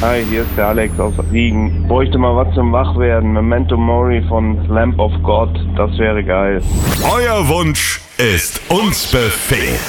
Hi, hier ist der Alex aus Siegen. Bräuchte mal was zum Wachwerden. Memento Mori von Lamb of God. Das wäre geil. Euer Wunsch ist uns Befehl.